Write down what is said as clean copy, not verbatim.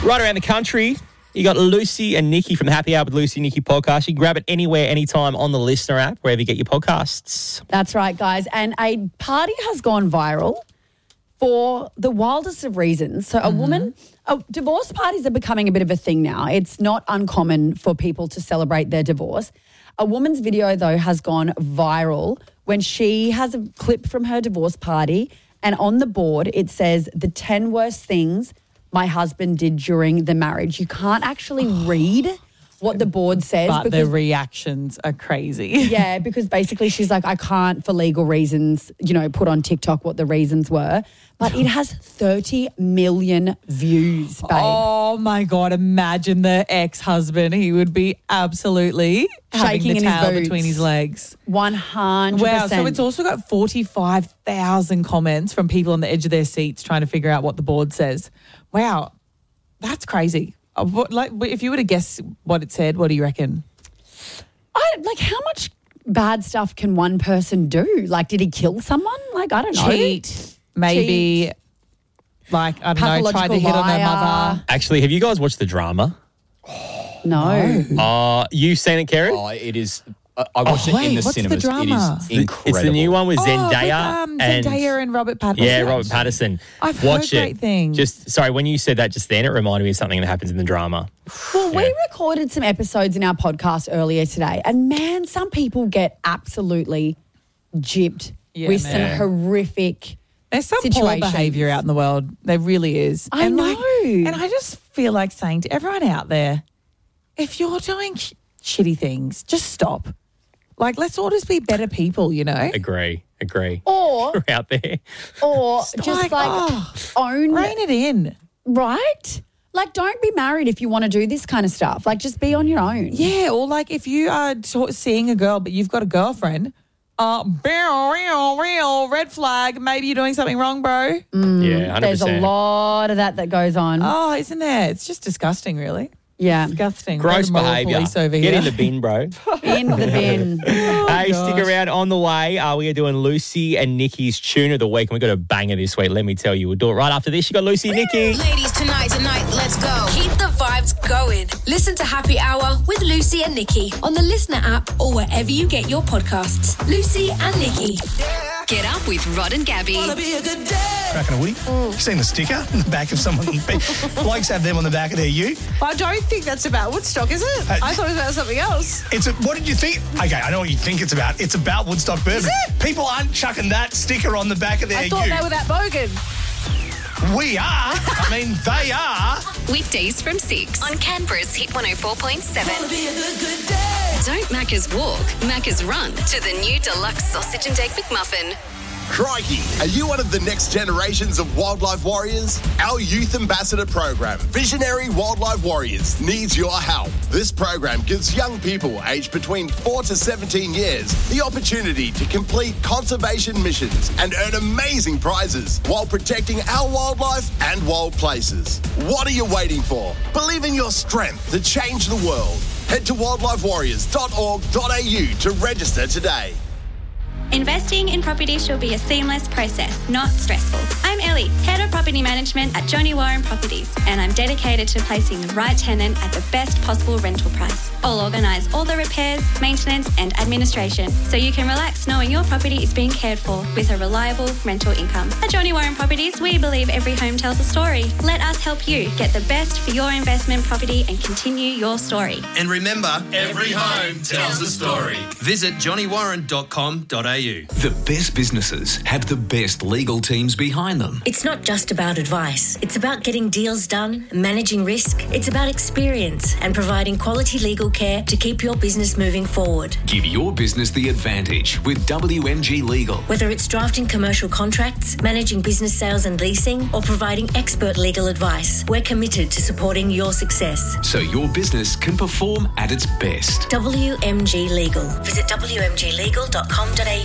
Right around the country, you got Lucy and Nikki from the Happy Hour with Lucy and Nikki podcast. You can grab it anywhere, anytime on the Listener app, wherever you get your podcasts. That's right, guys. And a party has gone viral for the wildest of reasons. So divorce parties are becoming a bit of a thing now. It's not uncommon for people to celebrate their divorce. A woman's video, though, has gone viral when she has a clip from her divorce party, and on the board it says the 10 worst things my husband did during the marriage. You can't actually read what the board says. But the reactions are crazy. Yeah, because basically she's like, I can't, for legal reasons, put on TikTok what the reasons were. But it has 30 million views, babe. Oh, my God. Imagine the ex-husband. He would be absolutely shaking having the in towel his boots. between his legs. 100%. Wow. So it's also got 45,000 comments from people on the edge of their seats trying to figure out what the board says. Wow. That's crazy. If you were to guess what it said, what do you reckon? How much bad stuff can one person do? Did he kill someone? I don't know. Cheat. Maybe, I don't know, tried to hit on their mother. Actually, have you guys watched the drama? No. You've seen it, Karen? Oh, it is. I watched it in the what's cinemas. the drama? It is incredible. It's the new one with Zendaya. Zendaya and Robert Pattinson. Yeah, Robert Pattinson. I've Watch heard great things. When you said that just then, it reminded me of something that happens in the drama. Well, we recorded some episodes in our podcast earlier today, and man, some people get absolutely gypped with some horrific There's some poor situations. behaviour out in the world. There really is. I know. And I just feel like saying to everyone out there, if you're doing shitty things, just stop. Let's all just be better people, Agree. Or We're out there. Or just own rein it in. Right? Don't be married if you want to do this kind of stuff. Just be on your own. Yeah, or if you are seeing a girl but you've got a girlfriend, red flag, maybe you're doing something wrong, bro. Yeah, 100%. There's a lot of that goes on. Oh, isn't there? It's just disgusting, really. Yeah. Disgusting. Gross behaviour. Over Get here. in the bin, bro. In the bin. Hey, stick around. On the way, we are doing Lucy and Nikki's Tune of the Week. And we've got a banger this week, let me tell you. We'll do it right after this. You got Lucy and Nikki. Ladies, tonight, let's go. Keep the vibes going. Listen to Happy Hour with Lucy and Nikki on the Listener app or wherever you get your podcasts. Lucy and Nikki. Get up with Rod and Gabby. Cracking a Woody. You seen the sticker on the back of someone? Blokes have them on the back of their ute. I don't think that's about Woodstock, is it? I thought it was about something else. What did you think? Okay, I know what you think it's about. It's about Woodstock Bourbon. Is it? People aren't chucking that sticker on the back of their I thought ute. they were that bogan. We are. They are. Weekdays from 6 on Canberra's Hit 104.7. Don't Macca's walk, Macca's run to the new deluxe sausage and egg McMuffin. Crikey, are you one of the next generations of wildlife warriors? Our Youth Ambassador program, Visionary Wildlife Warriors, needs your help. This program gives young people aged between 4 to 17 years the opportunity to complete conservation missions and earn amazing prizes while protecting our wildlife and wild places. What are you waiting for? Believe in your strength to change the world. Head to wildlifewarriors.org.au to register today. Investing in property should be a seamless process, not stressful. I'm Ellie, Head of Property Management at Johnny Warren Properties, and I'm dedicated to placing the right tenant at the best possible rental price. I'll organise all the repairs, maintenance and administration so you can relax knowing your property is being cared for with a reliable rental income. At Johnny Warren Properties, we believe every home tells a story. Let us help you get the best for your investment property and continue your story. And remember, every home tells a story. Visit johnnywarren.com.au. The best businesses have the best legal teams behind them. It's not just about advice. It's about getting deals done, managing risk. It's about experience and providing quality legal care to keep your business moving forward. Give your business the advantage with WMG Legal. Whether it's drafting commercial contracts, managing business sales and leasing, or providing expert legal advice, we're committed to supporting your success. So your business can perform at its best. WMG Legal. Visit wmglegal.com.au.